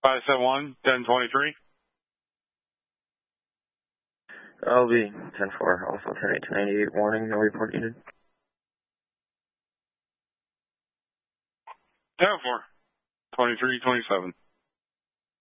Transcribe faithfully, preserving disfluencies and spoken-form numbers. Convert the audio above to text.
five seven one, ten twenty-three. I'll be ten four, also ten eight ninety-eight, warning, no report needed. ten four, twenty-three twenty-seven.